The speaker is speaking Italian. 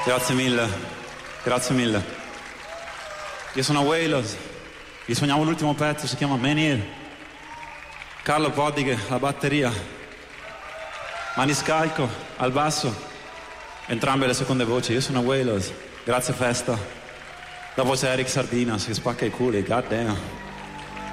Grazie mille, grazie mille. Io sono Wailers, vi suoniamo l'ultimo pezzo, si chiama Menhir. Carlo Podighe alla batteria, Maniscalco al basso, entrambe le seconde voci. Io sono Wailers, grazie Festa. Dopo c'è Eric Sardinas che spacca i culi, god damn.